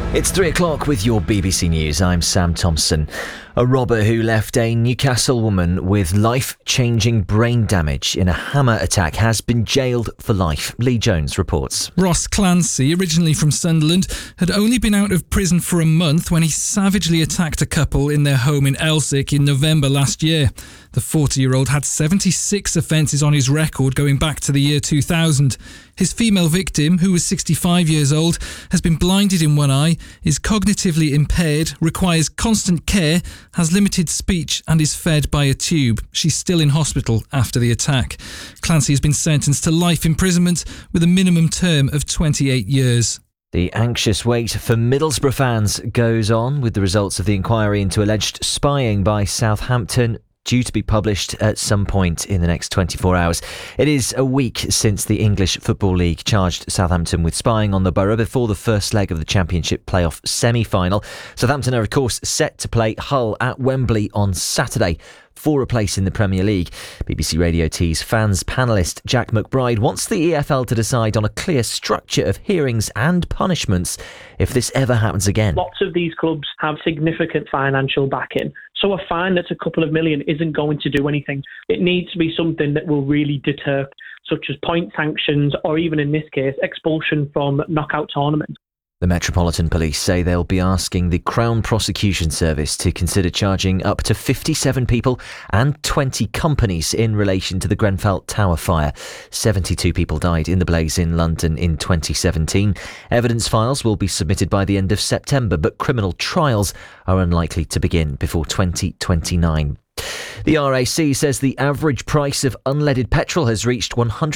It's 3 o'clock with your BBC News. I'm Sam Thompson. A robber who left a Newcastle woman with life-changing brain damage in a hammer attack has been jailed for life. Lee Jones reports. Ross Clancy, originally from Sunderland, had only been out of prison for a month when he savagely attacked a couple in their home in Elsick in November last year. The 40-year-old had 76 offences on his record going back to the year 2000. His female victim, who was 65 years old, has been blinded in one eye, is cognitively impaired, requires constant care, has limited speech and is fed by a tube. She's still in hospital after the attack. Clancy has been sentenced to life imprisonment with a minimum term of 28 years. The anxious wait for Middlesbrough fans goes on, with the results of the inquiry into alleged spying by Southampton due to be published at some point in the next 24 hours. It is a week since the English Football League charged Southampton with spying on the Borough before the first leg of the Championship playoff semi-final. Southampton are, of course, set to play Hull at Wembley on Saturday for a place in the Premier League. BBC Radio T's fans panellist Jack McBride wants the EFL to decide on a clear structure of hearings and punishments if this ever happens again. Lots of these clubs have significant financial backing, so a fine that's a couple of million isn't going to do anything. It needs to be something that will really deter, such as point sanctions or even in this case expulsion from knockout tournaments. The Metropolitan Police say they'll be asking the Crown Prosecution Service to consider charging up to 57 people and 20 companies in relation to the Grenfell Tower fire. 72 people died in the blaze in London in 2017. Evidence files will be submitted by the end of September, but criminal trials are unlikely to begin before 2029. The RAC says the average price of unleaded petrol has reached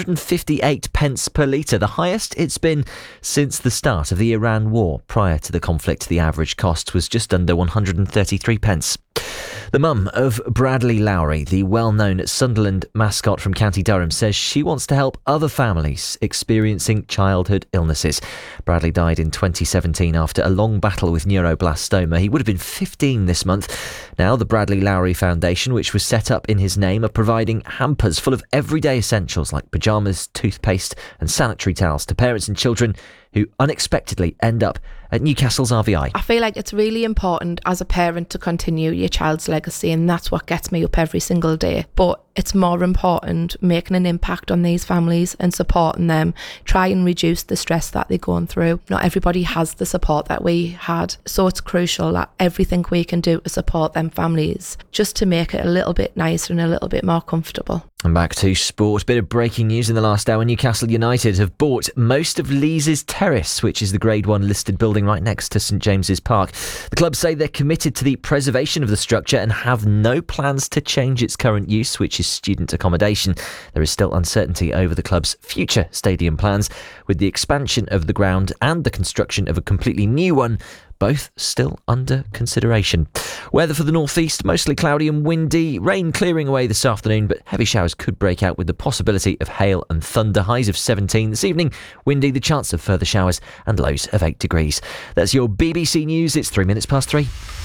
158 pence per litre, the highest it's been since the start of the Iran war. Prior to the conflict, the average cost was just under 133 pence. The mum of Bradley Lowry, the well-known Sunderland mascot from County Durham, says she wants to help other families experiencing childhood illnesses. Bradley died in 2017 after a long battle with neuroblastoma. He would have been 15 this month. Now the Bradley Lowry Foundation, which was set up in his name, are providing hampers full of everyday essentials like pyjamas, toothpaste and sanitary towels to parents and children who unexpectedly end up at Newcastle's RVI. I feel like it's really important as a parent to continue your child's legacy, and that's what gets me up every single day. But it's more important making an impact on these families and supporting them, try and reduce the stress that they're going through. Not everybody has the support that we had, so it's crucial that everything we can do to support them families, just to make it a little bit nicer and a little bit more comfortable. And back to sport. Bit of breaking news in the last hour. Newcastle United have bought most of Lees' Terrace, which is the Grade 1 listed building right next to St James's Park. The club say they're committed to the preservation of the structure and have no plans to change its current use, which is student accommodation. There is still uncertainty over the club's future stadium plans, with the expansion of the ground and the construction of a completely new one both still under consideration. Weather for the northeast, mostly cloudy and windy. Rain clearing away this afternoon, but heavy showers could break out with the possibility of hail and thunder. Highs of 17 this evening. Windy, the chance of further showers, and lows of 8 degrees. That's your BBC News. It's 3 minutes past 3.